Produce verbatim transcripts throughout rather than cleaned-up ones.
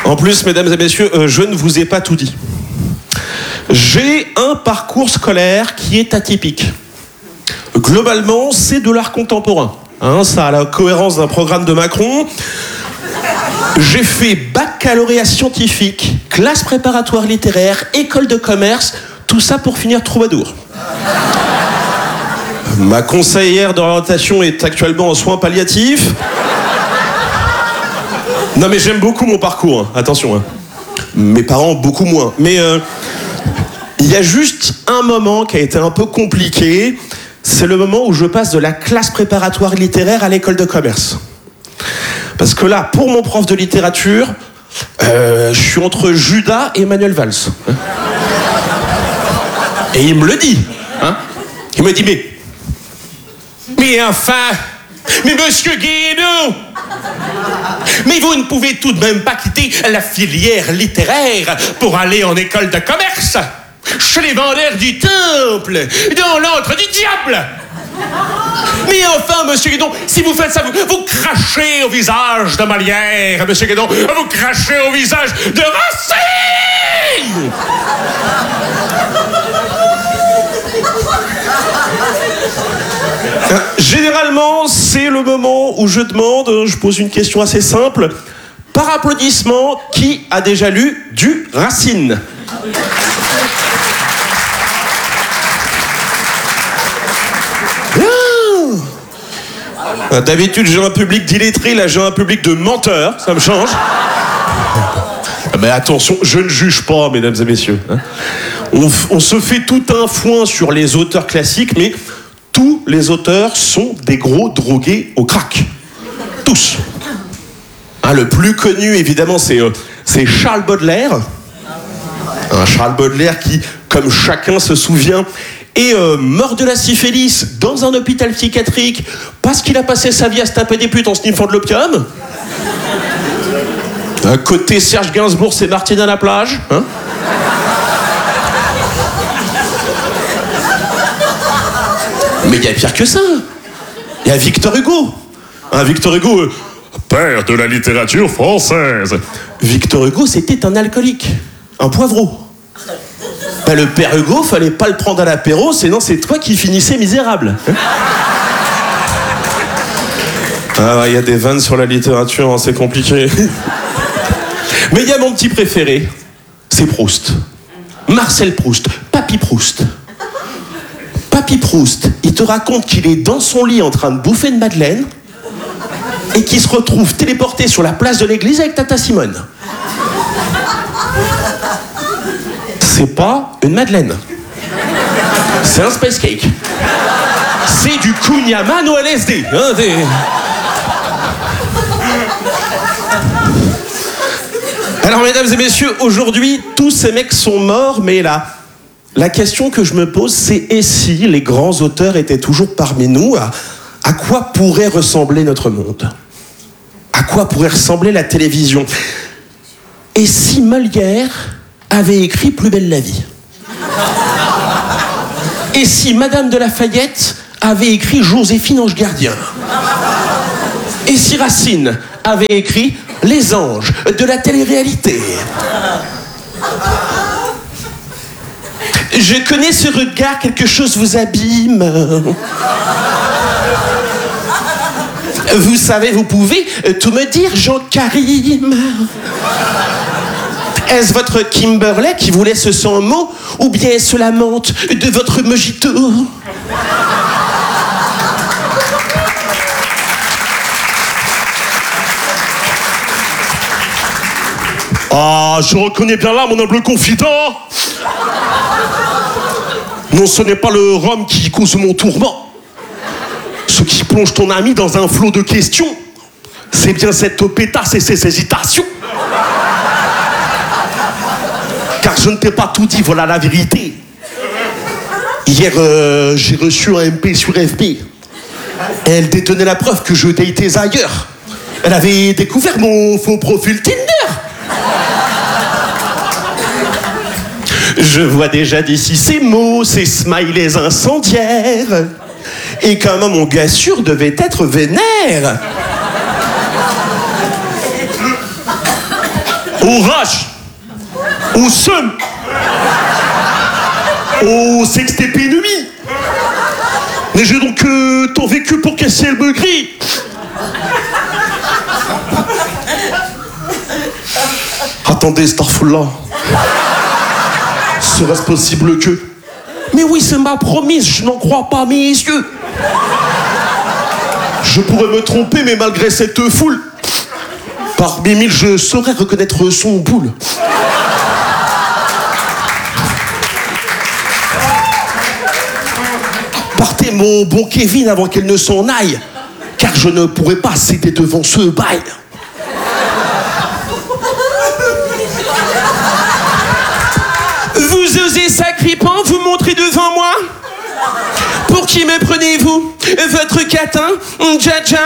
En plus, mesdames et messieurs, euh, je ne vous ai pas tout dit. J'ai un parcours scolaire qui est atypique. Globalement, c'est de l'art contemporain. Hein, ça a la cohérence d'un programme de Macron. J'ai fait baccalauréat scientifique, classe préparatoire littéraire, école de commerce, tout ça pour finir troubadour. Ma conseillère d'orientation est actuellement en soins palliatifs. Non mais j'aime beaucoup mon parcours, hein. Attention. Hein. Mes parents, beaucoup moins. Mais euh, il y a juste un moment qui a été un peu compliqué. C'est le moment où je passe de la classe préparatoire littéraire à l'école de commerce. Parce que là, pour mon prof de littérature, euh, je suis entre Judas et Manuel Valls. Hein. Et il me le dit. Hein. Il me dit, mais... Mais enfin... Mais monsieur Guénon, mais vous ne pouvez tout de même pas quitter la filière littéraire pour aller en école de commerce, chez les vendeurs du temple, dans l'antre du diable. Mais enfin, monsieur Guénon, si vous faites ça, vous, vous crachez au visage de Molière, monsieur Guénon, vous crachez au visage de Racine. Généralement, c'est le moment où je demande, je pose une question assez simple. Par applaudissement, qui a déjà lu du Racine ? Ah. D'habitude, j'ai un public d'illettrés, là j'ai un public de menteurs, ça me change. Mais attention, je ne juge pas, mesdames et messieurs. On, on se fait tout un foin sur les auteurs classiques, mais... tous les auteurs sont des gros drogués au crack. Tous. Hein, le plus connu, évidemment, c'est, euh, c'est Charles Baudelaire. Un Charles Baudelaire qui, comme chacun se souvient, est euh, mort de la syphilis dans un hôpital psychiatrique parce qu'il a passé sa vie à se taper des putes en sniffant de l'opium. À côté Serge Gainsbourg, c'est Martine à la plage. Hein. Mais il y a pire que ça. Il y a Victor Hugo. Hein, Victor Hugo, euh, père de la littérature française. Victor Hugo, c'était un alcoolique, un poivreau. Ben, le père Hugo, fallait pas le prendre à l'apéro, sinon c'est toi qui finissais misérable. Hein. Ah, il y a des vannes sur la littérature, hein, c'est compliqué. Mais il y a mon petit préféré, c'est Proust. Marcel Proust, Papy Proust. Papy Proust, il te raconte qu'il est dans son lit en train de bouffer une madeleine et qu'il se retrouve téléporté sur la place de l'église avec Tata Simone. C'est pas une madeleine. C'est un space cake. C'est du kouign-amann au L S D. Hein, des... Alors, mesdames et messieurs, aujourd'hui, tous ces mecs sont morts, mais là... La question que je me pose, c'est et si les grands auteurs étaient toujours parmi nous, à, à quoi pourrait ressembler notre monde ? À quoi pourrait ressembler la télévision ? Et si Molière avait écrit Plus belle la vie ? Et si Madame de Lafayette avait écrit Joséphine Ange Gardien ? Et si Racine avait écrit Les anges de la télé-réalité ? Je connais ce regard, quelque chose vous abîme. Vous savez, vous pouvez tout me dire, Jean Karim. Est-ce votre Kimberley qui vous laisse sans mots, ou bien est-ce la menthe de votre mojito ? Ah, je reconnais bien là mon humble confident. Non, ce n'est pas le rhum qui cause mon tourment. Ce qui plonge ton ami dans un flot de questions, c'est bien cette pétasse et ses hésitations. Car je ne t'ai pas tout dit, voilà la vérité. Hier, euh, j'ai reçu un M P sur F B. Elle détenait la preuve que je datais ailleurs. Elle avait découvert mon faux profil Tinder. Je vois déjà d'ici ces mots, ces smileys incendiaires. Et comment mon gars sûr devait être vénère. au rage, au seum, au sextépé nuit. Mais j'ai donc euh, tant vécu pour casser elle me grille. Attendez, Starfall-là. Serait-ce possible que... Mais oui, c'est ma promise, je n'en crois pas mes yeux. Je pourrais me tromper, mais malgré cette foule, parmi mille, je saurais reconnaître son boule. Partez, mon bon Kevin, avant qu'elle ne s'en aille, car je ne pourrais pas céder devant ce bail. Vous osez, sacripant, vous montrer devant moi? Pour qui me prenez-vous? Votre catin, Dja-Dja?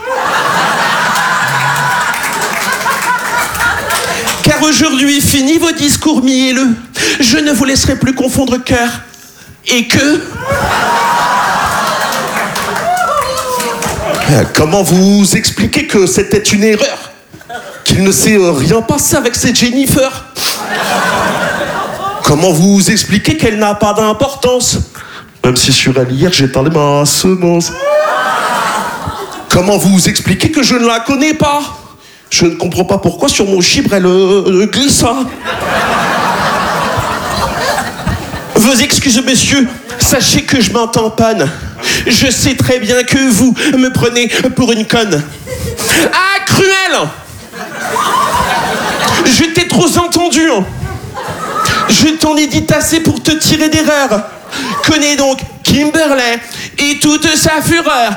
Car aujourd'hui, fini vos discours mielleux. Je ne vous laisserai plus confondre cœur et que... Comment vous expliquer que c'était une erreur? Qu'il ne s'est rien passé avec cette Jennifer? Comment vous expliquer qu'elle n'a pas d'importance? Même si sur elle hier j'ai parlé ma semence. Comment vous expliquer que je ne la connais pas? Je ne comprends pas pourquoi sur mon chibre elle euh, glisse. Vos excuses, messieurs, sachez que je m'entamponne. Je sais très bien que vous me prenez pour une conne. Ah, Cruel! Je t'ai trop entendu. Je t'en ai dit assez pour te tirer d'erreur. Connais donc Kimberley et toute sa fureur.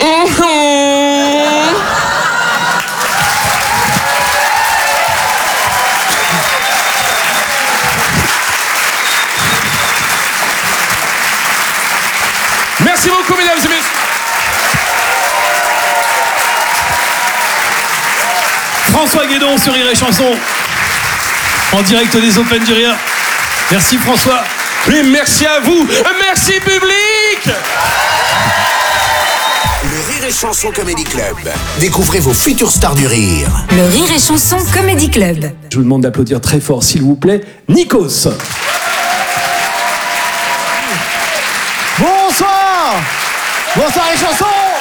Mmh. Merci beaucoup, mesdames et messieurs. François Guédon sur Rire et Chanson, en direct des Open du Rire. Merci François. Mais merci à vous. Merci public. Le Rire et Chanson Comedy Club. Découvrez vos futures stars du rire. Le Rire et Chanson Comedy Club. Je vous demande d'applaudir très fort, s'il vous plaît, Nikos. Bonsoir. Bonsoir les chansons.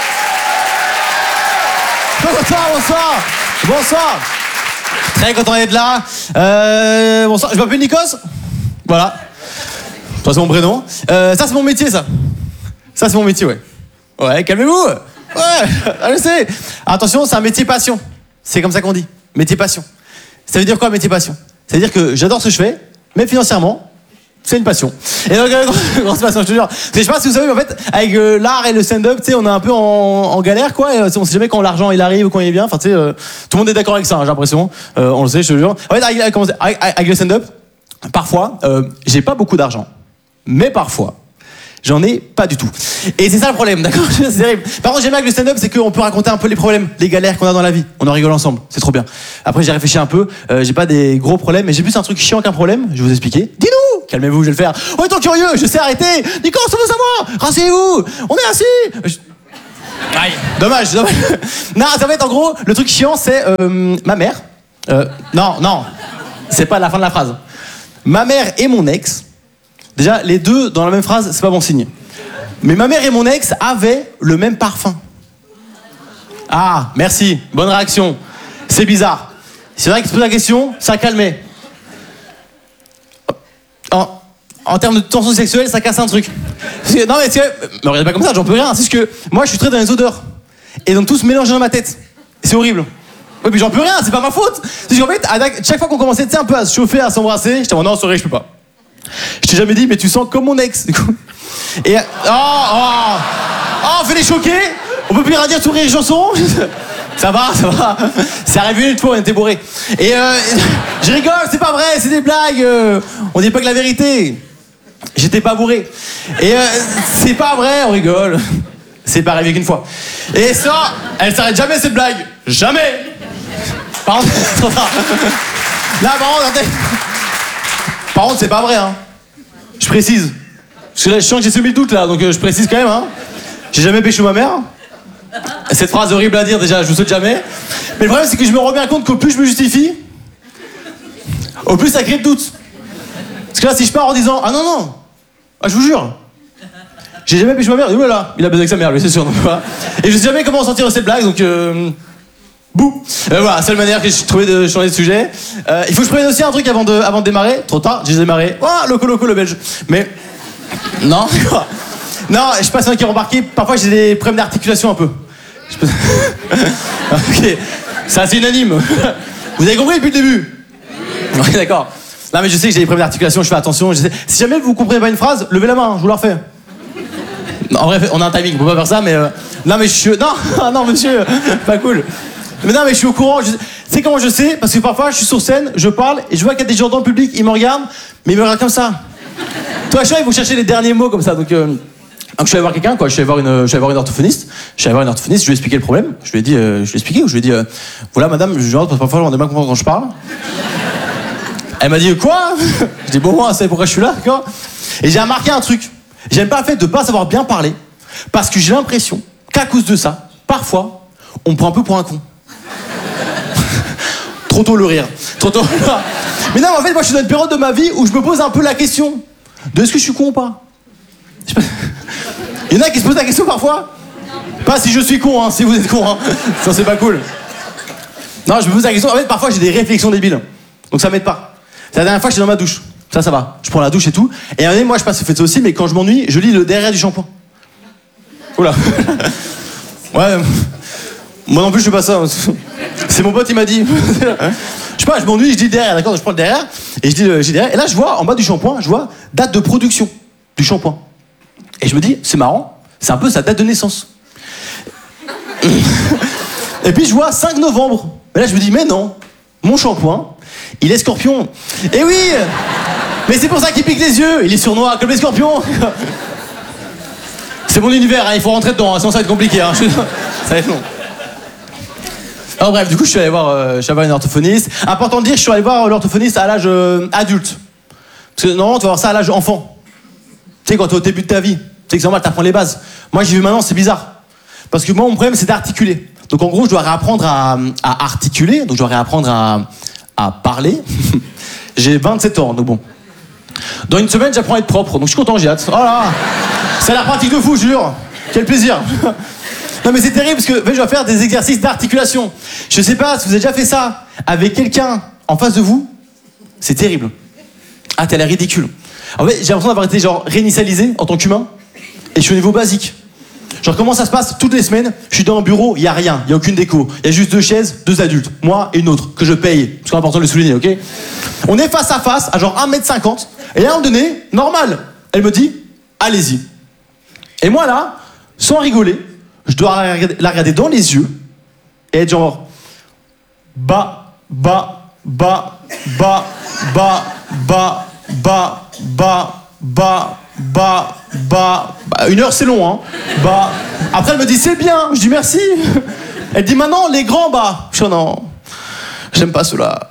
Bonsoir, bonsoir. Bonsoir. Très content d'être là. Euh, bonsoir, je m'appelle Nikos. Voilà. Ça c'est mon prénom. Euh, ça c'est mon métier, ça. Ça c'est mon métier, ouais. Ouais, calmez-vous. Ouais, je sais. Attention, c'est un métier passion. C'est comme ça qu'on dit. Métier passion. Ça veut dire quoi, métier passion? Ça veut dire que j'adore ce que je fais, mais financièrement, c'est une passion. Et donc, euh, grosse passion, je te jure. Je sais pas si vous savez, mais en fait, avec euh, l'art et le stand-up, tu sais, on est un peu en, en galère, quoi. Et, on sait jamais quand l'argent il arrive ou quand il vient. Enfin, tu sais, euh, tout le monde est d'accord avec ça, hein, j'ai l'impression. Euh, on le sait, je te jure. En fait, avec, avec, avec, avec le stand-up, parfois, euh, j'ai pas beaucoup d'argent. Mais parfois, j'en ai pas du tout. Et c'est ça le problème, d'accord? C'est terrible. Par contre, j'aime bien avec le stand-up, c'est qu'on peut raconter un peu les problèmes, les galères qu'on a dans la vie. On en rigole ensemble, c'est trop bien. Après, j'ai réfléchi un peu, euh, j'ai pas des gros problèmes, mais j'ai plus un truc chiant qu'un problème. Je vais vous expliquer. Dis-nous! Calmez-vous, je vais le faire. Oh, étant curieux, je sais arrêter. Nico, ça vous à moi! Rasseyez-vous! On est assis! Je... Aïe. Dommage, dommage. Non, ça va être en gros, le truc chiant, c'est euh, ma mère. Euh, non, non. C'est pas la fin de la phrase. Ma mère et mon ex. Déjà, les deux dans la même phrase, c'est pas bon signe. Mais ma mère et mon ex avaient le même parfum. Ah, merci, bonne réaction. C'est bizarre. C'est vrai que tu poses la question, ça calmait. En, en termes de tension sexuelle, ça casse un truc. Parce que, non mais c'est me regardez pas comme ça, j'en peux rien. C'est juste que moi, je suis très dans les odeurs. Et donc tout se mélange dans ma tête. Et c'est horrible. Oui, mais j'en peux rien, c'est pas ma faute. C'est qu'en fait, à chaque fois qu'on commençait un peu à se chauffer, à s'embrasser, j'étais en non, sorry, je peux pas. Je t'ai jamais dit, mais tu sens comme mon ex, du coup. Et. Oh, oh, oh, on fait les choquer. On peut plus rien dire sur Rire et Chanson. Ça va, ça va. C'est arrivé une fois, on était bourrés. Et euh, je rigole, c'est pas vrai, c'est des blagues. Euh, on dit pas que la vérité. J'étais pas bourré. Et euh, c'est pas vrai, on rigole. C'est pas arrivé qu'une fois. Et ça, elle s'arrête jamais cette blague. Jamais. Par contre, trop tard. Là, par contre, attendez. Par contre, c'est pas vrai, hein. Je précise. Parce que là, je sens que j'ai semé le doute, là, donc euh, je précise quand même, hein. J'ai jamais pécho ma mère. Cette phrase horrible à dire, déjà, je vous souhaite jamais. Mais le problème, c'est que je me rends bien compte qu'au plus je me justifie, Au plus, ça crée de doute. Parce que là, si je pars en disant ah non, non, ah, je vous jure, j'ai jamais péché ma mère, il est là, il a baisé avec sa mère, lui, c'est sûr. Donc, voilà. Et je sais jamais comment sortir de cette blague, donc. Euh... Bouh. Euh, voilà, seule manière que j'ai trouvé de changer de sujet. Euh, il faut que je prenne aussi un truc avant de, avant de démarrer. Trop tard, j'ai démarré. Oh, loco, loco, le belge. Mais. Non, quoi. Non, je sais pas si vous avez remarqué, parfois j'ai des problèmes d'articulation un peu. Je peux... ok, ça c'est unanime. Vous avez compris depuis le début? Ok, d'accord. Non, mais je sais que j'ai des problèmes d'articulation, je fais attention. Je sais... Si jamais vous comprenez pas une phrase, levez la main, je vous la refais. Non, en vrai, on a un timing, on peut pas faire ça, mais. Euh... Non, mais je suis. Non, non, monsieur, pas cool. Mais non, mais je suis au courant. Je... Tu sais comment je sais? Parce que parfois, je suis sur scène, je parle, et je vois qu'il y a des gens dans le public, ils me regardent, mais ils me regardent comme ça. Toi, je sais, ils vont chercher les derniers mots comme ça. Donc, euh... donc je suis allé voir quelqu'un, quoi. Je suis allé voir une, je suis allé voir une orthophoniste. Je suis allé voir une orthophoniste, je lui ai expliqué le problème. Je lui ai dit, euh... je lui ai expliqué, ou je lui ai dit, euh... voilà, madame, je rentre parce que parfois, on a mal comprendre quand je parle. Elle m'a dit, quoi? Je dis, bon, moi, c'est pourquoi je suis là, quoi. Et j'ai remarqué un truc. J'aime pas le fait de pas savoir bien parler, parce que j'ai l'impression qu'à cause de ça, parfois, on me prend un peu pour un con. Trop tôt le rire. Trop tôt. Mais non, en fait, moi, je suis dans une période de ma vie où je me pose un peu la question de est-ce que je suis con ou pas? Il y en a qui se posent la question parfois. Pas si je suis con, hein, si vous êtes con, hein. Ça, c'est pas cool. Non, je me pose la question. En fait, parfois, j'ai des réflexions débiles. Donc, ça m'aide pas. C'est la dernière fois que j'étais dans ma douche. Ça, ça va. Je prends la douche et tout. Et à un moment donné, moi, je passe, faites ça aussi, mais quand je m'ennuie, je lis le derrière du shampoing. Oula. Ouais. Moi non plus, je fais pas ça. C'est mon pote, il m'a dit. Je sais pas, je m'ennuie, je dis le derrière, d'accord? Je prends le derrière, et je dis le, je dis derrière. Et là, je vois, en bas du shampoing, je vois date de production du shampoing. Et je me dis, c'est marrant, c'est un peu sa date de naissance. Et puis, je vois cinq novembre. Et là, je me dis, mais non, mon shampoing, il est scorpion. Et oui, mais c'est pour ça qu'il pique les yeux, il est sournois comme les scorpions. C'est mon univers, hein, il faut rentrer dedans, hein, sinon ça va être compliqué. Hein. Ça va être long. Alors bref, du coup, je suis allé voir, euh, je suis allé voir une orthophoniste. Important de dire, je suis allé voir l'orthophoniste à l'âge euh, adulte. Parce que normalement, tu vas voir ça à l'âge enfant. Tu sais, quand tu es au début de ta vie, tu sais que c'est normal, tu apprends les bases. Moi, j'y vais maintenant, c'est bizarre. Parce que moi, mon problème, c'est d'articuler. Donc en gros, je dois réapprendre à, à articuler, donc je dois réapprendre à, à parler. J'ai vingt-sept ans, donc bon. Dans une semaine, j'apprends à être propre, donc je suis content, j'ai hâte. Oh là, c'est la pratique de fou, je jure. Quel plaisir. Non mais c'est terrible parce que en fait, je dois faire des exercices d'articulation. Je sais pas si vous avez déjà fait ça avec quelqu'un en face de vous. C'est terrible. Ah, t'as l'air ridicule. En fait, j'ai l'impression d'avoir été genre réinitialisé en tant qu'humain. Et je suis au niveau basique. Genre comment ça se passe toutes les semaines? Je suis dans un bureau, il y a rien, il y a aucune déco. Il y a juste deux chaises, deux adultes. Moi et une autre, que je paye. C'est important de le souligner, ok? On est face à face, à genre un mètre cinquante. Et à un moment donné, normal. Elle me dit, allez-y. Et moi là, sans rigoler, je dois la regarder, la regarder dans les yeux et être genre bas, bas, bas, bas, bas, bas, bas, bas, bas, bas, bas. Bah, une heure c'est long, hein. Bas. Après elle me dit c'est bien, je dis merci. Elle dit maintenant les grands bas. Je dis non, j'aime pas cela.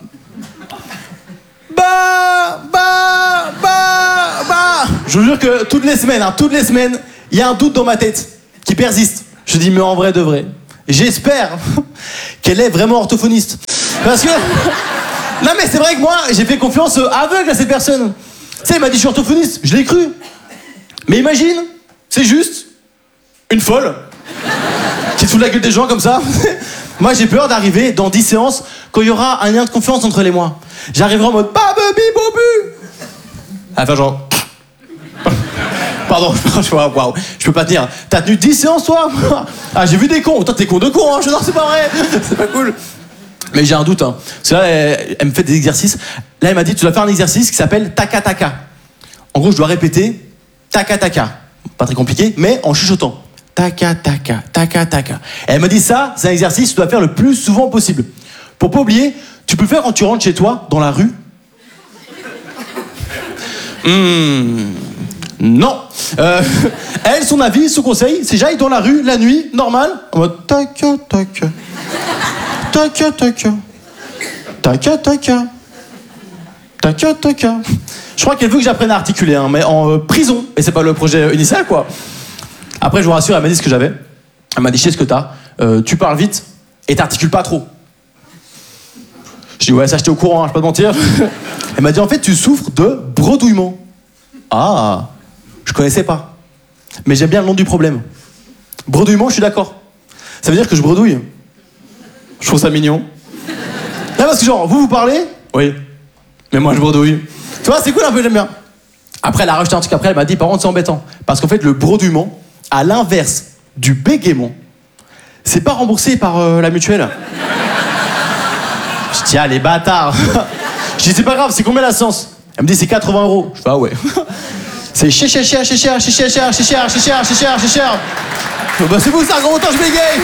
Bas, bas, bas, bas. Je vous jure que toutes les semaines, hein, toutes les semaines, il y a un doute dans ma tête qui persiste. Je dis, mais en vrai de vrai, j'espère qu'elle est vraiment orthophoniste. Parce que... Non mais c'est vrai que moi, j'ai fait confiance aveugle à cette personne. Tu sais, elle m'a dit, je suis orthophoniste, je l'ai cru. Mais imagine, c'est juste une folle qui te fout de la gueule des gens comme ça. Moi, j'ai peur d'arriver dans dix séances quand il y aura un lien de confiance entre elle et moi. J'arriverai en mode, babubi bobu. Elle va faire genre... Pardon, waouh, je peux pas tenir. T'as tenu dix séances, toi? Ah, j'ai vu des cons. Toi, t'es con de con, hein. Je non, c'est pas vrai. C'est pas cool. Mais j'ai un doute, hein. Parce que là, elle, elle me fait des exercices. Là, elle m'a dit, tu dois faire un exercice qui s'appelle taka taka. En gros, je dois répéter taka taka. Pas très compliqué, mais en chuchotant. Taka taka, taka taka. Et elle m'a dit ça, c'est un exercice que tu dois faire le plus souvent possible. Pour pas oublier, tu peux le faire quand tu rentres chez toi, dans la rue. Hum... Non. Euh, elle, son avis, son conseil, c'est j'aille dans la rue la nuit, normal, en mode taka taka, taka taka, taka taka, taka taka. Je crois qu'elle veut que j'apprenne à articuler, hein, mais en euh, prison. Et c'est pas le projet initial, quoi. Après, je vous rassure, elle m'a dit ce que j'avais. Elle m'a dit, je sais ce que t'as. Euh, tu parles vite et t'articules pas trop. Je dis ouais, ça j'étais au courant, hein, je vais pas te mentir. Elle m'a dit en fait tu souffres de bredouillement. Ah, je connaissais pas. Mais j'aime bien le nom du problème. Bredouillement, je suis d'accord. Ça veut dire que je bredouille. Je trouve ça mignon. Là parce que genre, vous vous parlez? Oui. Mais moi je bredouille. Tu vois, c'est cool un peu, j'aime bien. Après, elle a rajouté un truc après, elle m'a dit par contre c'est embêtant. Parce qu'en fait, le bredouillement, à l'inverse du bégaiement, c'est pas remboursé par euh, la mutuelle. Je dis, ah les bâtards. Je dis, c'est pas grave, c'est combien la séance? Elle me dit, c'est quatre-vingts euros. Je fais, ah ouais. C'est cher, cher, cher, cher, cher, cher, cher, cher, cher, cher, cher, cher, cher, cher, cher. Bah c'est vous ça, gros, autant je bégaye.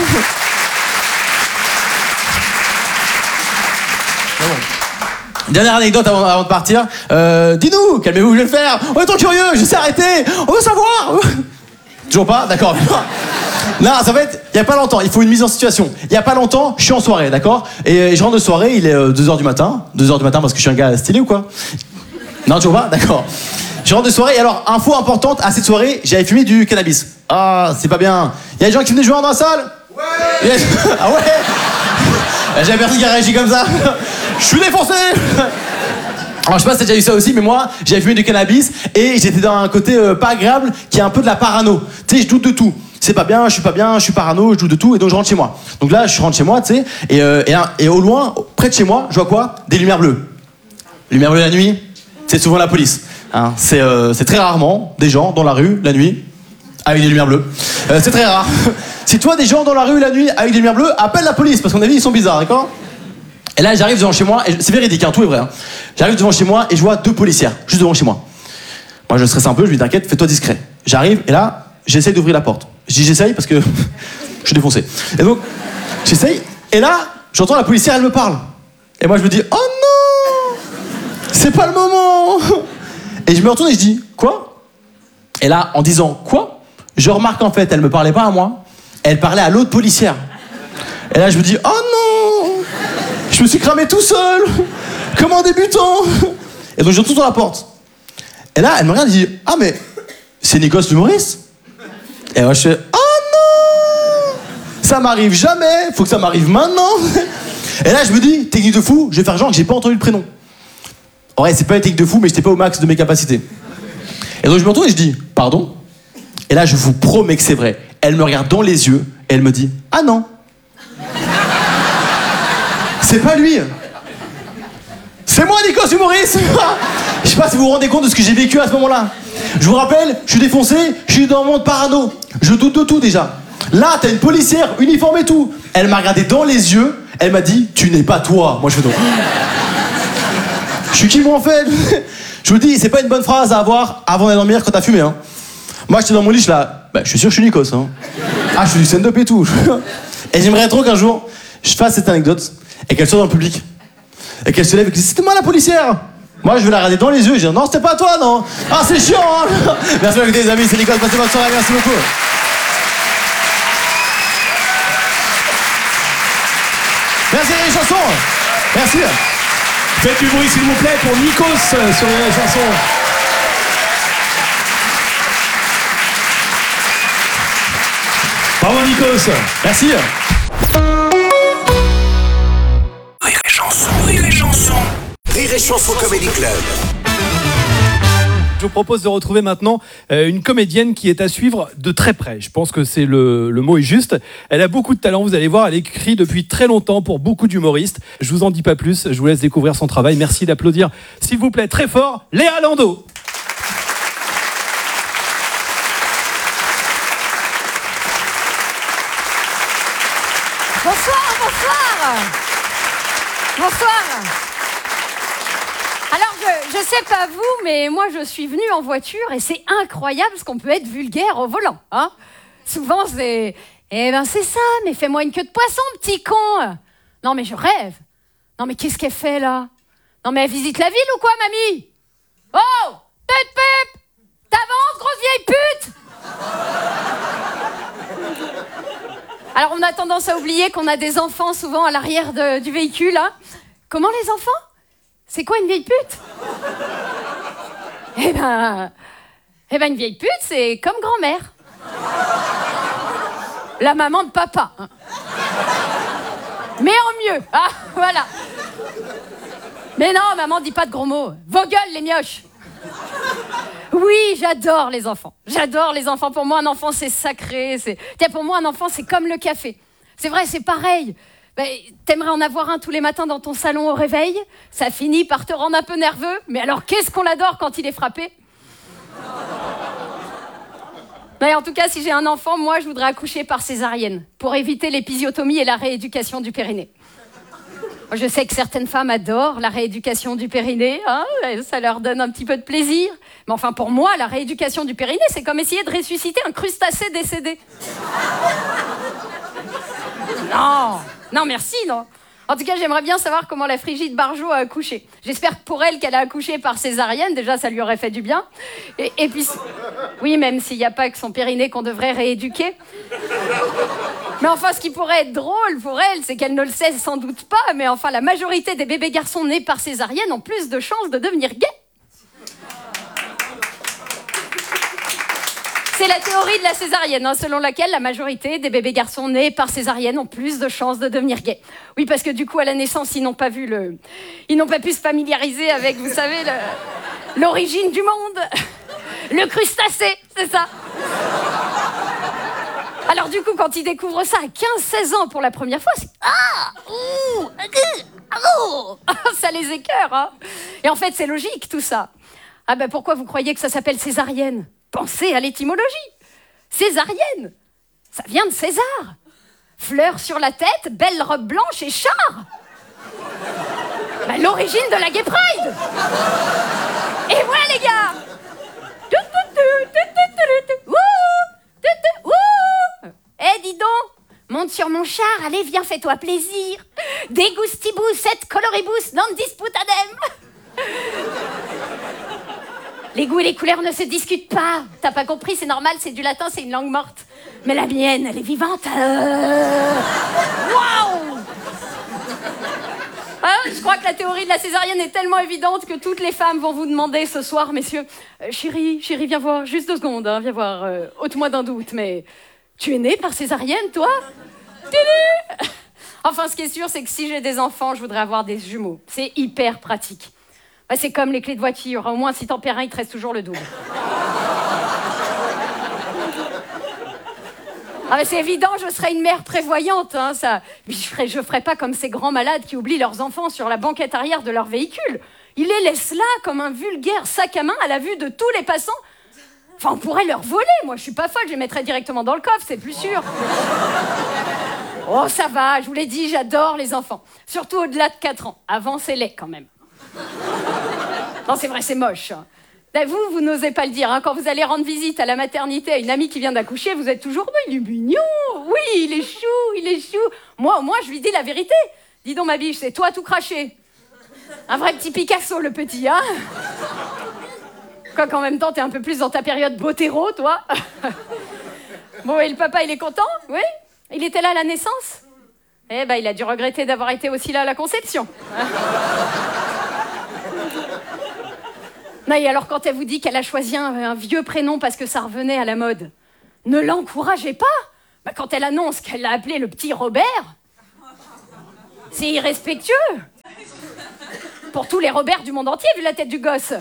Dernière anecdote avant, avant de partir. Euh, dis-nous, calmez-vous, je vais le faire. On est trop curieux, je sais arrêter. On veut savoir. Toujours pas? D'accord. Non, ça va être, il y a pas longtemps, il faut une mise en situation. Il y a pas longtemps, je suis en soirée, d'accord? Et je rentre de soirée, il est euh, deux heures du matin. deux heures du matin parce que je suis un gars stylé ou quoi? Non, toujours pas? D'accord. Je rentre de soirée, et alors, info importante, à cette soirée, j'avais fumé du cannabis. Ah, c'est pas bien. Il y a des gens qui venaient jouer dans la salle? Ouais. Ah ouais? J'avais personne qui a réagi comme ça. Je suis défoncé. Alors je sais pas si t'as déjà eu ça aussi, mais moi j'avais fumé du cannabis et j'étais dans un côté euh, pas agréable qui est un peu de la parano. Tu sais, je doute de tout. C'est pas bien, je suis pas bien, je suis parano, je doute de tout et donc je rentre chez moi. Donc là je rentre chez moi, tu sais, et, euh, et, et au loin, près de chez moi, je vois quoi? Des lumières bleues. Lumières bleues la nuit, c'est souvent la police. Hein. C'est, euh, c'est très rarement des gens dans la rue la nuit avec des lumières bleues. Euh, c'est très rare. Si toi des gens dans la rue la nuit avec des lumières bleues, appelle la police parce qu'à mon avis ils sont bizarres, d'accord? Et là, j'arrive devant chez moi, et c'est véridique, hein, tout est vrai. Hein. J'arrive devant chez moi et je vois deux policières, juste devant chez moi. Moi, je stresse un peu, je lui dis t'inquiète, fais-toi discret. J'arrive et là, j'essaye d'ouvrir la porte. Je dis j'essaye parce que je suis défoncé. Et donc, j'essaye, et là, j'entends la policière, elle me parle. Et moi, je me dis oh non, c'est pas le moment. Et je me retourne et je dis quoi? Et là, en disant quoi, je remarque en fait, elle me parlait pas à moi, elle parlait à l'autre policière. Et là, je me dis oh non. Je me suis cramé tout seul, comme un débutant. Et donc je retourne dans la porte. Et là, elle me regarde et dit ah mais c'est Nikos l'humoriste. Et moi je fais oh non, ça m'arrive jamais, faut que ça m'arrive maintenant. Et là je me dis technique de fou, je vais faire genre que j'ai pas entendu le prénom. En vrai c'est pas une technique de fou, mais j'étais pas au max de mes capacités. Et donc je me retourne et je dis pardon. Et là je vous promets que c'est vrai. Elle me regarde dans les yeux et elle me dit ah non. C'est pas lui. C'est moi, Nikos humoriste. Je sais pas si vous vous rendez compte de ce que j'ai vécu à ce moment-là. Je vous rappelle, je suis défoncé, je suis dans le monde parano. Je doute de tout déjà. Là, t'as une policière, uniforme et tout. Elle m'a regardé dans les yeux, elle m'a dit tu n'es pas toi. Moi je fais donc. Je suis qui moi en fait? Je vous dis, c'est pas une bonne phrase à avoir avant d'aller dormir quand t'as fumé. Hein. Moi j'étais dans mon lit, je là, bah, je suis sûr que je suis Nikos. Hein. Ah, je suis du stand-up et tout. Et j'aimerais trop qu'un jour je fasse cette anecdote. Et qu'elle soit dans le public. Et qu'elle se lève et qu'elle dise c'était moi la policière. Moi je vais la regarder dans les yeux et je dis non c'était pas toi non. Ah c'est chiant hein. Merci beaucoup les amis, c'est Nikos, passez bonne soirée, merci beaucoup. Merci les chansons. Merci. Faites du bruit s'il vous plaît pour Nikos sur les chansons. Bravo Nikos. Merci. Rire et chanson, rire et chanson. Rire et chanson Comedy Club. Je vous propose de retrouver maintenant euh, une comédienne qui est à suivre de très près. Je pense que c'est le, le mot est juste. Elle a beaucoup de talent, vous allez voir. Elle écrit depuis très longtemps pour beaucoup d'humoristes. Je vous en dis pas plus. Je vous laisse découvrir son travail. Merci d'applaudir, s'il vous plaît, très fort, Léa Landau. Bonsoir, bonsoir. Bonsoir. Alors, je, je sais pas vous, mais moi, je suis venue en voiture et c'est incroyable ce qu'on peut être vulgaire au volant. Hein. Souvent, c'est... Eh ben, c'est ça, mais fais-moi une queue de poisson, petit con. Non, mais je rêve. Non, mais qu'est-ce qu'elle fait, là? Non, mais elle visite la ville ou quoi, mamie? Oh, pep, pep. T'avances, grosse vieille pute. Alors, on a tendance à oublier qu'on a des enfants souvent à l'arrière de, du véhicule. Hein. Comment les enfants? C'est quoi une vieille pute? Eh ben, eh ben, une vieille pute, c'est comme grand-mère. La maman de papa. Hein. Mais en mieux. Ah, voilà. Mais non, maman, dis pas de gros mots. Vos gueules, les mioches. Oui, j'adore les enfants. J'adore les enfants. Pour moi, un enfant, c'est sacré. C'est... Tiens, pour moi, un enfant, c'est comme le café. C'est vrai, c'est pareil. Ben, t'aimerais en avoir un tous les matins dans ton salon au réveil. Ça finit par te rendre un peu nerveux. Mais alors, qu'est-ce qu'on l'adore quand il est frappé? Mais en tout cas, si j'ai un enfant, moi, je voudrais accoucher par césarienne pour éviter l'épisiotomie et la rééducation du périnée. Je sais que certaines femmes adorent la rééducation du périnée, hein, ça leur donne un petit peu de plaisir. Mais enfin, pour moi, la rééducation du périnée, c'est comme essayer de ressusciter un crustacé décédé. Non, non, merci, non. En tout cas, j'aimerais bien savoir comment la Frigide Barjot a accouché. J'espère pour elle qu'elle a accouché par césarienne. Déjà, ça lui aurait fait du bien. Et, et puis, oui, même s'il n'y a pas que son périnée qu'on devrait rééduquer. Mais enfin, ce qui pourrait être drôle pour elle, c'est qu'elle ne le sait sans doute pas, mais enfin, la majorité des bébés garçons nés par césarienne ont plus de chances de devenir gays. C'est la théorie de la césarienne, hein, selon laquelle la majorité des bébés garçons nés par césarienne ont plus de chances de devenir gays. Oui, parce que du coup, à la naissance, ils n'ont pas vu le... Ils n'ont pas pu se familiariser avec, vous savez, le... l'origine du monde. Le crustacé, c'est ça. Alors du coup, quand ils découvrent ça à quinze seize ans pour la première fois, c'est... Ah ouh, oh, ça les écœure, hein. Et en fait, c'est logique, tout ça. Ah ben, pourquoi vous croyez que ça s'appelle césarienne? Pensez à l'étymologie. Césarienne, ça vient de César. Fleur sur la tête, belle robe blanche et char. Bah, l'origine de la Gay Pride. Et voilà les gars. Eh, dis donc, monte sur mon char, allez, viens, fais-toi plaisir. Degustibus et coloribus non disputadem. Les goûts et les couleurs ne se discutent pas. T'as pas compris, c'est normal, c'est du latin, c'est une langue morte. Mais la mienne, elle est vivante. Euh... Waouh! Ah, je crois que la théorie de la césarienne est tellement évidente que toutes les femmes vont vous demander ce soir, messieurs, euh, chérie, chérie, viens voir, juste deux secondes, hein, viens voir, euh, ôte-moi d'un doute, mais tu es née par césarienne, toi? Télu! Enfin, ce qui est sûr, c'est que si j'ai des enfants, je voudrais avoir des jumeaux. C'est hyper pratique. Bah, c'est comme les clés de voiture, au moins si t'en perds un, il te reste toujours le double. Ah mais c'est évident, je serais une mère prévoyante, hein, ça. Je ferais, je ferais pas comme ces grands malades qui oublient leurs enfants sur la banquette arrière de leur véhicule. Ils les laissent là comme un vulgaire sac à main à la vue de tous les passants. Enfin, on pourrait leur voler, moi je suis pas folle, je les mettrais directement dans le coffre, c'est plus sûr. Oh ça va, je vous l'ai dit, j'adore les enfants. Surtout au-delà de quatre ans. Avant c'est laid quand même. Non c'est vrai, c'est moche. Vous, vous n'osez pas le dire, hein. Quand vous allez rendre visite à la maternité à une amie qui vient d'accoucher, vous êtes toujours, il est mignon, oui, il est chou, il est chou. Moi, au moins, je lui dis la vérité. Dis donc, ma biche, c'est toi tout craché. Un vrai petit Picasso, le petit, hein. Quoi qu'en même temps, t'es un peu plus dans ta période botéro, toi. Bon, et le papa, il est content? Oui? Il était là à la naissance? Eh ben, il a dû regretter d'avoir été aussi là à la conception. Non, et alors quand elle vous dit qu'elle a choisi un, un vieux prénom parce que ça revenait à la mode, ne l'encouragez pas. Bah, quand elle annonce qu'elle l'a appelé le petit Robert, c'est irrespectueux. Pour tous les Roberts du monde entier, vu la tête du gosse.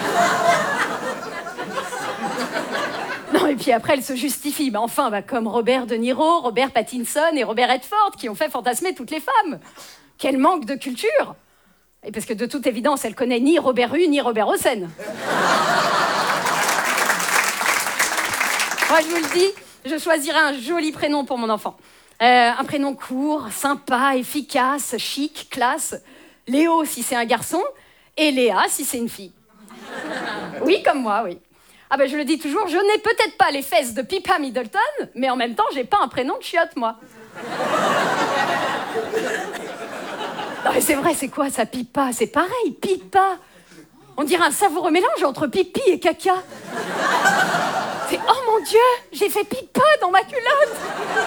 Non, et puis après, elle se justifie. Bah, enfin, bah, comme Robert De Niro, Robert Pattinson et Robert Redford, qui ont fait fantasmer toutes les femmes. Quel manque de culture! Et parce que de toute évidence, elle connaît ni Robert Hue, ni Robert Hossein. Moi, je vous le dis, je choisirai un joli prénom pour mon enfant. Euh, un prénom court, sympa, efficace, chic, classe. Léo, si c'est un garçon, et Léa, si c'est une fille. Oui, comme moi, oui. Ah ben, je le dis toujours, je n'ai peut-être pas les fesses de Pippa Middleton, mais en même temps, j'ai pas un prénom de chiotte, moi. Non mais c'est vrai, c'est quoi ça, Pippa? C'est pareil, Pippa. On dirait un savoureux mélange entre pipi et caca. C'est oh mon Dieu, j'ai fait Pippa dans ma culotte.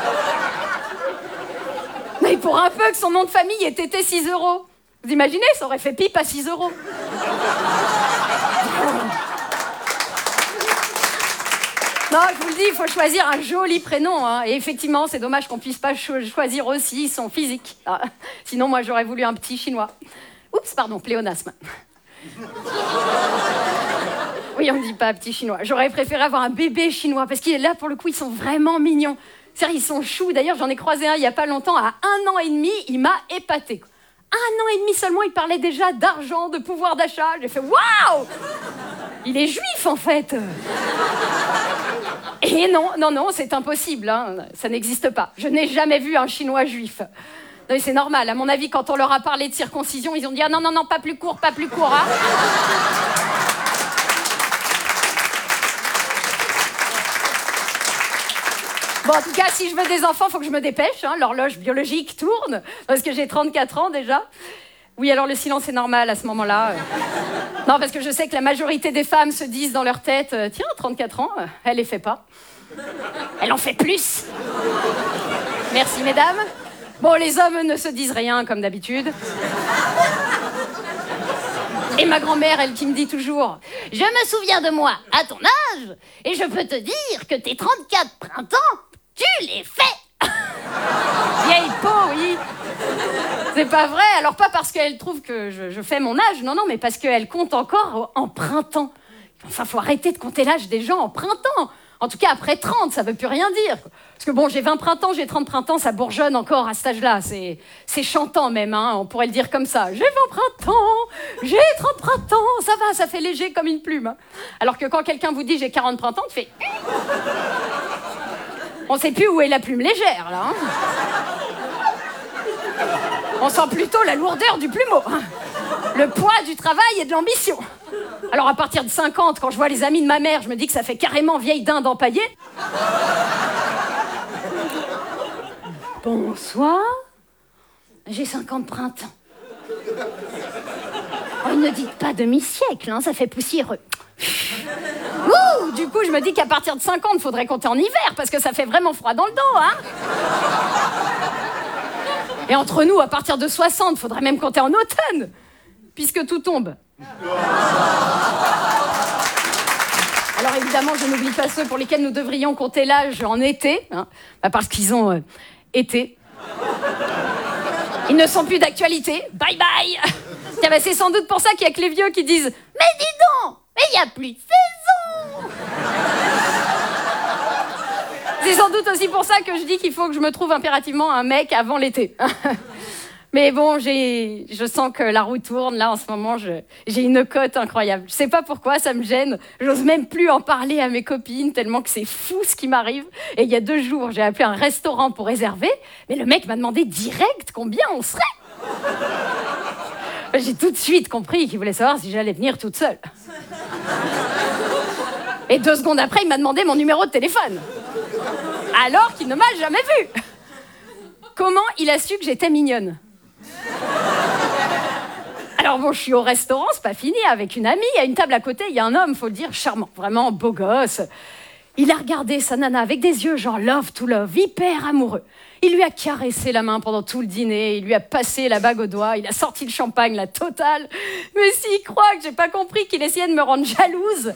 Mais pour un peu que son nom de famille ait été six euros. Vous imaginez, ça aurait fait pipe à six euros. Non Non, je vous le dis, il faut choisir un joli prénom. Hein. Et effectivement, c'est dommage qu'on puisse pas cho- choisir aussi son physique. Ah, sinon, moi, j'aurais voulu un petit chinois. Oups, pardon, pléonasme. Oui, on ne dit pas petit chinois. J'aurais préféré avoir un bébé chinois, parce qu'il est là, pour le coup, ils sont vraiment mignons. C'est-à-dire, ils sont choux. D'ailleurs, j'en ai croisé un il n'y a pas longtemps, à un an et demi, il m'a épaté. Un an et demi seulement, il parlait déjà d'argent, de pouvoir d'achat. J'ai fait waouh! Il est juif, en fait. Et non, non, non, c'est impossible. Hein. Ça n'existe pas. Je n'ai jamais vu un Chinois juif. Non, mais c'est normal. À mon avis, quand on leur a parlé de circoncision, ils ont dit ah non, non, non, pas plus court, pas plus court. Hein. Bon, en tout cas, si je veux des enfants, il faut que je me dépêche. Hein. L'horloge biologique tourne, parce que j'ai trente-quatre ans déjà. Oui, alors le silence est normal à ce moment-là. Non, parce que je sais que la majorité des femmes se disent dans leur tête « Tiens, trente-quatre ans, elle les fait pas. Elle en fait plus. » Merci, mesdames. Bon, les hommes ne se disent rien, comme d'habitude. Et ma grand-mère, elle qui me dit toujours « Je me souviens de moi à ton âge, et je peux te dire que tes trente-quatre printemps, tu les fais. » Vieille peau, oui. C'est pas vrai, alors pas parce qu'elle trouve que je, je fais mon âge, non, non, mais parce qu'elle compte encore en printemps. Enfin, faut arrêter de compter l'âge des gens en printemps. En tout cas, après trente, ça veut plus rien dire. Parce que bon, j'ai vingt printemps, j'ai trente printemps, ça bourgeonne encore à cet âge-là. C'est, c'est chantant même, hein, on pourrait le dire comme ça. J'ai vingt printemps, j'ai trente printemps, ça va, ça fait léger comme une plume. Hein. Alors que quand quelqu'un vous dit j'ai quarante printemps, tu fais... On sait plus où est la plume légère, là. Hein. On sent plutôt la lourdeur du plumeau. Le poids du travail et de l'ambition. Alors à partir de cinquante, quand je vois les amis de ma mère, je me dis que ça fait carrément vieille dinde empaillée. Bonsoir. J'ai cinquante printemps. Oh, ne dites pas demi-siècle, hein, ça fait poussiéreux. Ouh, du coup, je me dis qu'à partir de cinquante, il faudrait compter en hiver, parce que ça fait vraiment froid dans le dos, hein. Et entre nous, à partir de soixante, il faudrait même compter en automne, puisque tout tombe. Alors évidemment, je n'oublie pas ceux pour lesquels nous devrions compter l'âge en été, hein, bah parce qu'ils ont euh, été. Ils ne sont plus d'actualité. Bye bye. Tiens, bah, c'est sans doute pour ça qu'il y a que les vieux qui disent « Mais dis donc, mais il n'y a plus de saison !» C'est sans doute aussi pour ça que je dis qu'il faut que je me trouve impérativement un mec avant l'été. Mais bon, j'ai, je sens que la roue tourne. Là, en ce moment, je, j'ai une cote incroyable. Je sais pas pourquoi, ça me gêne. J'ose même plus en parler à mes copines, tellement que c'est fou ce qui m'arrive. Et il y a deux jours, j'ai appelé un restaurant pour réserver, mais le mec m'a demandé direct combien on serait. J'ai tout de suite compris qu'il voulait savoir si j'allais venir toute seule. Et deux secondes après, il m'a demandé mon numéro de téléphone. Alors qu'il ne m'a jamais vue. Comment il a su que j'étais mignonne ? Alors bon, je suis au restaurant, c'est pas fini, avec une amie. À une table à côté, il y a un homme, faut le dire, charmant, vraiment beau gosse. Il a regardé sa nana avec des yeux genre love to love, hyper amoureux. Il lui a caressé la main pendant tout le dîner, il lui a passé la bague au doigt, il a sorti le champagne, la totale. Mais s'il croit que j'ai pas compris qu'il essayait de me rendre jalouse.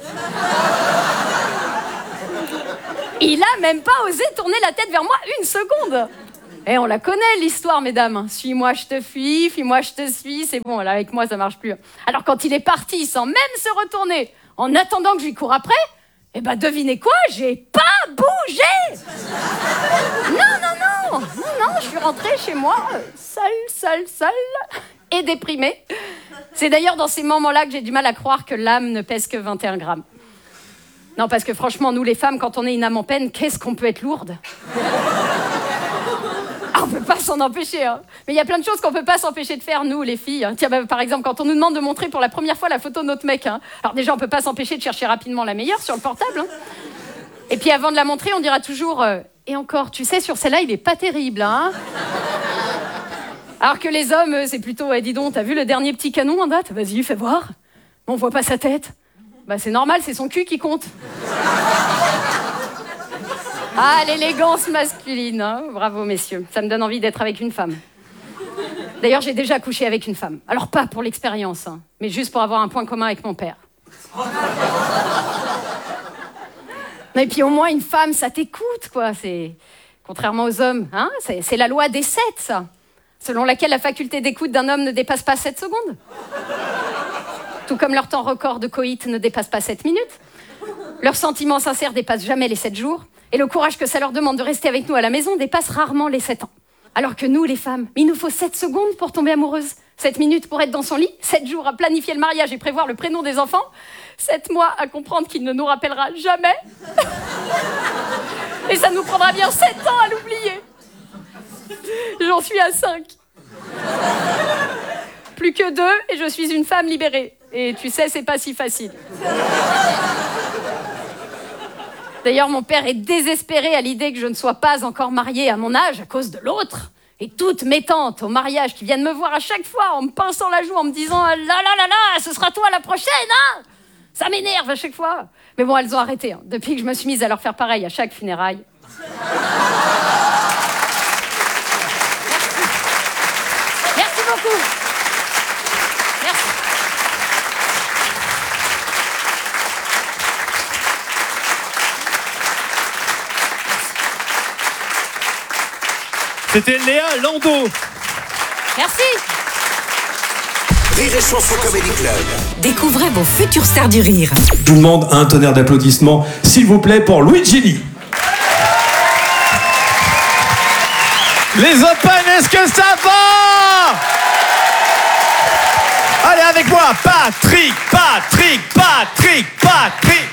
Il a même pas osé tourner la tête vers moi une seconde. Et on la connaît, l'histoire, mesdames. Suis-moi, je te fuis, fuis-moi, je te suis. C'est bon, là, avec moi, ça marche plus. Alors, quand il est parti, sans même se retourner, en attendant que je lui cours après, eh ben, devinez quoi, j'ai pas bougé. Non, non, non, non, non, je suis rentrée chez moi, seule, seule, seule, et déprimée. C'est d'ailleurs dans ces moments-là que j'ai du mal à croire que l'âme ne pèse que vingt et un grammes. Non, parce que franchement, nous, les femmes, quand on est une âme en peine, qu'est-ce qu'on peut être lourde ? On peut pas s'en empêcher, hein. Mais il y a plein de choses qu'on peut pas s'empêcher de faire, nous, les filles. Hein. Tiens, bah, par exemple, quand on nous demande de montrer pour la première fois la photo de notre mec, hein. Alors déjà, on peut pas s'empêcher de chercher rapidement la meilleure sur le portable. Hein. Et puis avant de la montrer, on dira toujours euh, « Et encore, tu sais, sur celle-là, il est pas terrible, hein ?» Alors que les hommes, c'est plutôt eh, « Dis donc, t'as vu le dernier petit canon en date ? Vas-y, fais voir. » On voit pas sa tête. Bah c'est normal, c'est son cul qui compte. Ah, l'élégance masculine, hein. Bravo, messieurs. Ça me donne envie d'être avec une femme. D'ailleurs, j'ai déjà couché avec une femme. Alors, pas pour l'expérience, hein, mais juste pour avoir un point commun avec mon père. Et puis au moins, une femme, ça t'écoute, quoi. C'est... Contrairement aux hommes, hein, c'est, c'est la loi des sept, ça. Selon laquelle la faculté d'écoute d'un homme ne dépasse pas sept secondes. Tout comme leur temps record de coït ne dépasse pas sept minutes. Leurs sentiments sincères dépassent jamais les sept jours. Et le courage que ça leur demande de rester avec nous à la maison dépasse rarement les sept ans. Alors que nous, les femmes, il nous faut sept secondes pour tomber amoureuse. sept minutes pour être dans son lit. sept jours à planifier le mariage et prévoir le prénom des enfants. sept mois à comprendre qu'il ne nous rappellera jamais. Et ça nous prendra bien sept ans à l'oublier. J'en suis à cinq. Plus que deux et je suis une femme libérée. Et tu sais, c'est pas si facile. D'ailleurs, mon père est désespéré à l'idée que je ne sois pas encore mariée à mon âge à cause de l'autre. Et toutes mes tantes au mariage qui viennent me voir à chaque fois en me pinçant la joue, en me disant « là là là là, ce sera toi la prochaine, hein !» Ça m'énerve à chaque fois. Mais bon, elles ont arrêté, hein, depuis que je me suis mise à leur faire pareil à chaque funéraille. Merci. Merci beaucoup. Merci. C'était Léa Landau. Merci. Rire et Chanson Comedy Club. Découvrez vos futures stars du rire. Je vous demande un tonnerre d'applaudissements, s'il vous plaît, pour Luigi Lee. Les Open, est-ce que ça va? Allez, avec moi, Patrick, Patrick, Patrick, Patrick.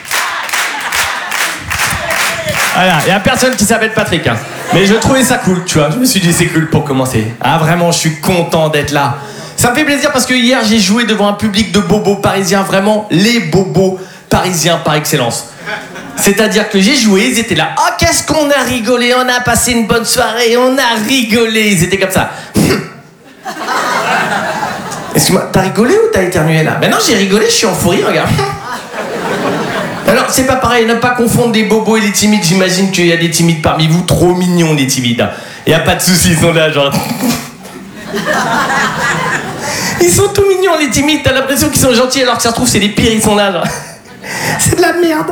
Voilà, il n'y a personne qui s'appelle Patrick, hein. Mais je trouvais ça cool, tu vois. Je me suis dit, c'est cool pour commencer. Ah, vraiment, je suis content d'être là. Ça me fait plaisir parce que hier, j'ai joué devant un public de bobos parisiens, vraiment les bobos parisiens par excellence. C'est-à-dire que j'ai joué, ils étaient là. Oh, qu'est-ce qu'on a rigolé, on a passé une bonne soirée, on a rigolé. Ils étaient comme ça. Excuse-moi, t'as rigolé ou t'as éternué là? Ben non, j'ai rigolé, je suis en fou rire, regarde. Alors, c'est pas pareil, ne pas confondre des bobos et les timides. J'imagine qu'il y a des timides parmi vous, trop mignons les timides. Y a pas de soucis, ils sont là, genre. Ils sont tout mignons les timides, t'as l'impression qu'ils sont gentils alors que ça se trouve c'est les pires, ils sont là, genre. C'est de la merde.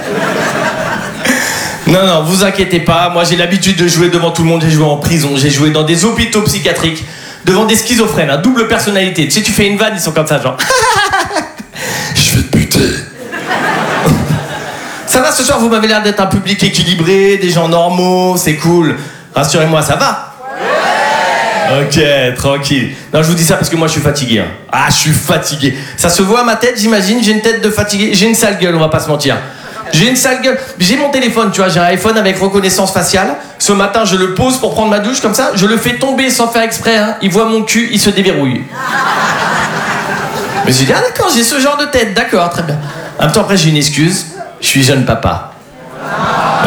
Non, non, vous inquiétez pas, moi j'ai l'habitude de jouer devant tout le monde, j'ai joué en prison, j'ai joué dans des hôpitaux psychiatriques, devant des schizophrènes, à double personnalité. Tu sais, tu fais une vanne, ils sont comme ça, genre. Je vais te buter. Ça va ce soir, vous m'avez l'air d'être un public équilibré, des gens normaux, c'est cool. Rassurez-moi, ça va? Ouais. Ok, tranquille. Non, je vous dis ça parce que moi je suis fatigué. Hein. Ah, je suis fatigué. Ça se voit à ma tête, j'imagine, j'ai une tête de fatigué. J'ai une sale gueule, on va pas se mentir. J'ai une sale gueule. J'ai mon téléphone, tu vois, j'ai un iPhone avec reconnaissance faciale. Ce matin, je le pose pour prendre ma douche comme ça. Je le fais tomber sans faire exprès. Hein. Il voit mon cul, il se déverrouille. Mais j'ai dit, ah d'accord, j'ai ce genre de tête, d'accord, très bien. En même temps, après, j'ai une excuse. Je suis jeune papa. Oh.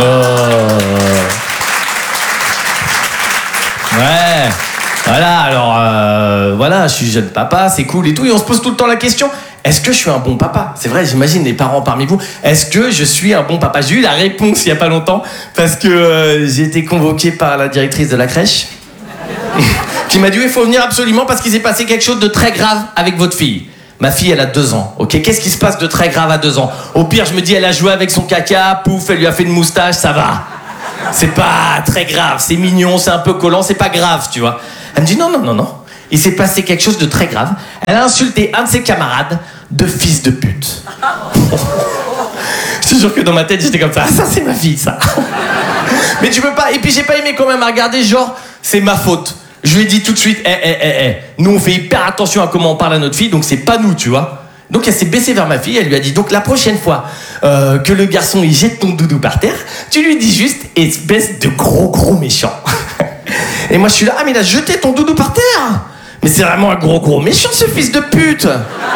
Ouais. Voilà, alors, euh, voilà, je suis jeune papa, c'est cool et tout. Et on se pose tout le temps la question, est-ce que je suis un bon papa? C'est vrai, j'imagine les parents parmi vous. Est-ce que je suis un bon papa? J'ai eu la réponse il y a pas longtemps parce que euh, j'ai été convoqué par la directrice de la crèche qui m'a dit, il faut venir absolument parce qu'il s'est passé quelque chose de très grave avec votre fille. Ma fille, elle a deux ans, ok? Qu'est-ce qui se passe de très grave à deux ans? Au pire, je me dis, elle a joué avec son caca, pouf, elle lui a fait une moustache, ça va. C'est pas très grave, c'est mignon, c'est un peu collant, c'est pas grave, tu vois. Elle me dit, non, non, non, non. Il s'est passé quelque chose de très grave. Elle a insulté un de ses camarades de fils de pute. Je te jure que dans ma tête, j'étais comme ça. Ah, ça, c'est ma fille, ça. Mais tu peux pas. Et puis, j'ai pas aimé quand même à regarder, genre, c'est ma faute. Je lui ai dit tout de suite, hé, hé, hé, hé, nous on fait hyper attention à comment on parle à notre fille, donc c'est pas nous, tu vois. Donc elle s'est baissée vers ma fille, elle lui a dit, donc la prochaine fois euh, que le garçon il jette ton doudou par terre, tu lui dis juste, espèce de gros gros méchant. Et moi je suis là, ah mais il a jeté ton doudou par terre. Mais c'est vraiment un gros gros méchant ce fils de pute.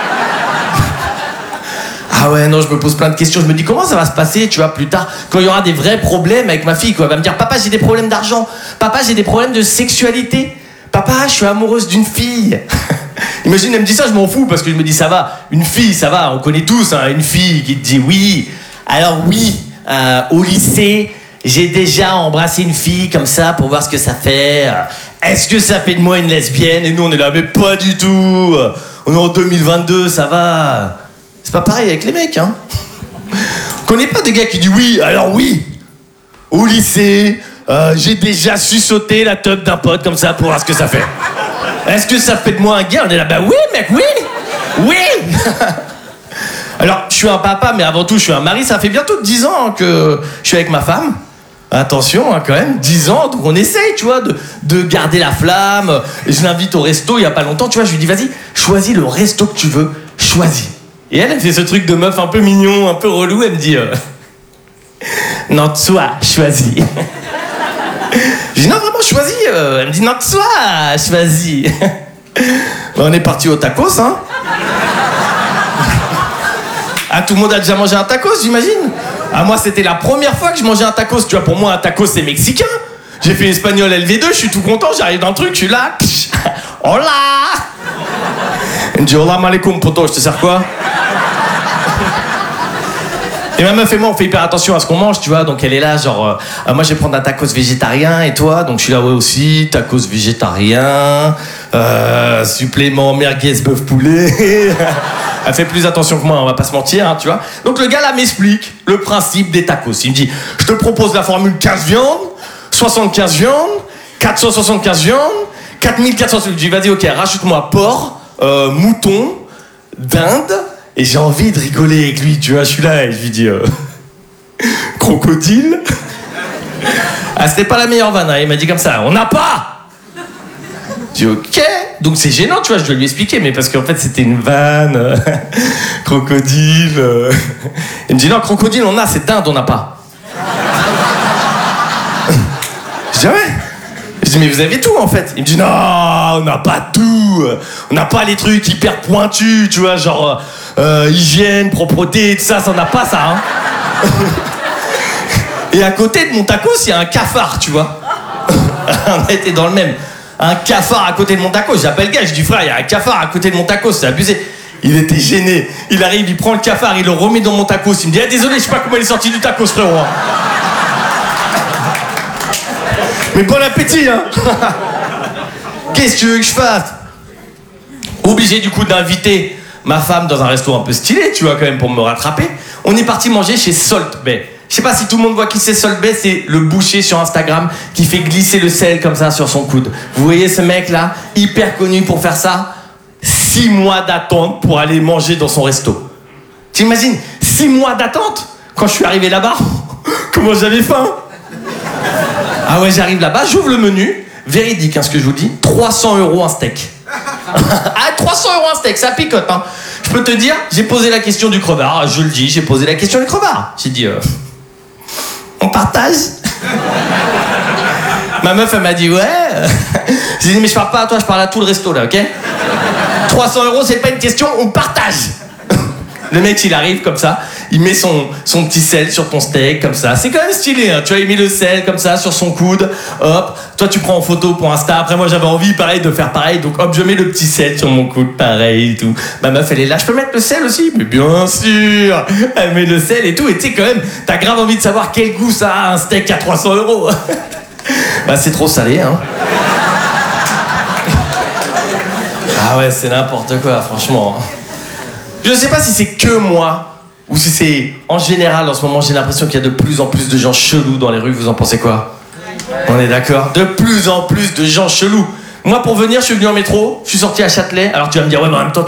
Ah ouais, non, je me pose plein de questions. Je me dis, comment ça va se passer, tu vois, plus tard, quand il y aura des vrais problèmes avec ma fille, quoi. Elle va me dire, papa, j'ai des problèmes d'argent. Papa, j'ai des problèmes de sexualité. Papa, je suis amoureuse d'une fille. Imagine, elle me dit ça, je m'en fous, parce que je me dis, ça va. Une fille, ça va, on connaît tous, hein, une fille qui te dit oui. Alors oui, euh, au lycée, j'ai déjà embrassé une fille comme ça pour voir ce que ça fait. Est-ce que ça fait de moi une lesbienne? Et nous, on est là, mais pas du tout. On est en deux mille vingt-deux, ça va. C'est pas pareil avec les mecs, hein. Connais pas des gars qui disent oui, alors oui, au lycée, euh, j'ai déjà su sauter la teub d'un pote comme ça pour voir ce que ça fait. Est-ce que ça fait de moi un gars? On est là, bah oui, mec, oui, oui. Alors, je suis un papa, mais avant tout, je suis un mari. Ça fait bientôt dix ans que je suis avec ma femme. Attention, hein, quand même, dix ans, donc on essaye, tu vois, de, de garder la flamme. Je l'invite au resto il y a pas longtemps, tu vois, je lui dis, vas-y, choisis le resto que tu veux, choisis. Et elle, elle fait ce truc de meuf un peu mignon, un peu relou, elle me dit, euh, non, toi, choisis. Je dis, non, vraiment, choisis. Euh, elle me dit, non, toi, choisis. On est parti au tacos, hein. Ah, tout le monde a déjà mangé un tacos, j'imagine. Ah, moi, c'était la première fois que je mangeais un tacos. Tu vois, pour moi, un tacos, c'est mexicain. J'ai fait espagnol L V deux, je suis tout content, j'arrive dans le truc, je suis là. Hola. Elle me dit, hola, malekoum, poto, je te sers quoi? Et ma meuf et moi, on fait hyper attention à ce qu'on mange, tu vois. Donc, elle est là, genre, euh, moi, je vais prendre un tacos végétarien, et toi? Donc, je suis là, ouais, aussi, tacos végétarien, euh, supplément merguez bœuf poulet. Elle fait plus attention que moi, on va pas se mentir, hein, tu vois. Donc, le gars, là, m'explique le principe des tacos. Il me dit, je te propose la formule quinze viandes, soixante-quinze viandes, quatre cent soixante-quinze viandes, quatre mille quatre cents... Je dis, vas-y, ok, rajoute-moi porc, euh, mouton, dinde... Et j'ai envie de rigoler avec lui, tu vois, je suis là et je lui dis euh, crocodile. Ah, c'était pas la meilleure vanne, hein. Il m'a dit comme ça, on n'a pas. Je dis ok, donc c'est gênant, tu vois, je dois lui expliquer, mais parce qu'en fait c'était une vanne, euh, crocodile. Euh. Il me dit non, crocodile on a, c'est dinde, on n'a pas. Je dis ah ouais. Je dis mais vous avez tout en fait. Il me dit non, on n'a pas tout. On n'a pas les trucs hyper pointus, tu vois, genre euh, hygiène, propreté, tout ça, ça n'a pas ça. Hein. Et à côté de mon tacos, il y a un cafard, tu vois. On a été dans le même. Un cafard à côté de mon tacos. J'appelle le gars, je dis frère, il y a un cafard à côté de mon tacos, c'est abusé. Il était gêné. Il arrive, il prend le cafard, il le remet dans mon tacos. Il me dit ah, désolé, je sais pas comment il est sorti du tacos, frérot. Mais bon appétit, hein. Qu'est-ce que tu veux que je fasse? Obligé du coup d'inviter ma femme dans un resto un peu stylé, tu vois, quand même, pour me rattraper. On est parti manger chez Salt Bay. Je sais pas si tout le monde voit qui c'est Salt Bay, c'est le boucher sur Instagram qui fait glisser le sel comme ça sur son coude. Vous voyez ce mec-là, hyper connu pour faire ça? Six mois d'attente pour aller manger dans son resto. T'imagines? Six mois d'attente? Quand je suis arrivé là-bas, comment j'avais faim? Ah ouais, j'arrive là-bas, j'ouvre le menu, véridique, hein, ce que je vous dis, trois cents euros un steak. Ah, trois cents euros un steak, ça picote, hein. Je peux te dire, j'ai posé la question du crevard, je le dis, j'ai posé la question du crevard. J'ai dit, euh, on partage? Ma meuf, elle m'a dit, ouais. J'ai dit, mais je parle pas à toi, je parle à tout le resto, là, ok? trois cents euros, c'est pas une question, on partage. Le mec, il arrive comme ça, il met son, son petit sel sur ton steak, comme ça. C'est quand même stylé, hein. Tu vois, il met le sel comme ça sur son coude, hop. Toi, tu prends en photo pour Insta. Après, moi, j'avais envie, pareil, de faire pareil. Donc, hop, je mets le petit sel sur mon coude, pareil et tout. Ma meuf, elle est là, je peux mettre le sel aussi? Mais bien sûr. Elle met le sel et tout. Et tu sais, quand même, t'as grave envie de savoir quel goût ça a, un steak à trois cents euros. Bah, c'est trop salé, hein. Ah ouais, c'est n'importe quoi, franchement. Je sais pas si c'est que moi ou si c'est en général en ce moment j'ai l'impression qu'il y a de plus en plus de gens chelous dans les rues. Vous en pensez quoi? On est d'accord? De plus en plus de gens chelous. Moi pour venir je suis venu en métro, je suis sorti à Châtelet. Alors tu vas me dire ouais mais en même temps